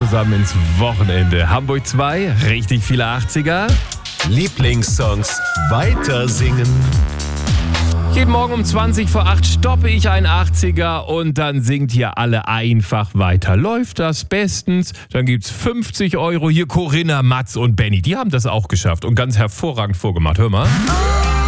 zusammen ins Wochenende. Hamburg 2, richtig viele 80er. Lieblingssongs weiter singen. Jeden Morgen um 20 vor 8 stoppe ich ein 80er und dann singt ihr alle einfach weiter. Läuft das bestens, dann gibt's 50 €. Hier Corinna, Mats und Benny, die haben das auch geschafft und ganz hervorragend vorgemacht. Hör mal.